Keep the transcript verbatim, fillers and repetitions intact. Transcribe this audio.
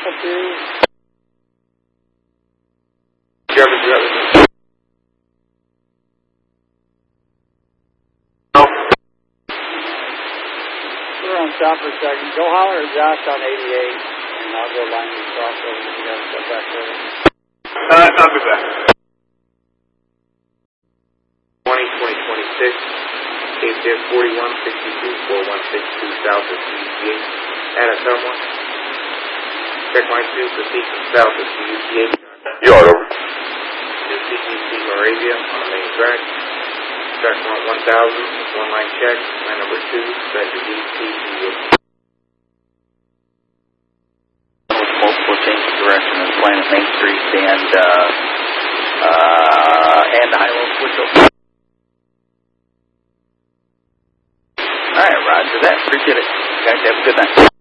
Alpha two. Trevor, you have it. We're on stop for a second. Go holler at Josh on eighty-eight, and I'll go line you across over if you got to step back there. Uh, I'll be back. twenty, twenty, twenty-six, K P F forty-one sixty-two, four one six two south of C U T H. Add a someone. Check line two, proceed from south of C U T H. Yard over. To C U T Moravia on the main track. Track one one thousand, one line check. Line number two, set to D T U. Multiple change of direction and plan at Main Street and uh, uh, and high-low switch over. All right, roger that. Appreciate it. Guys, have a good night.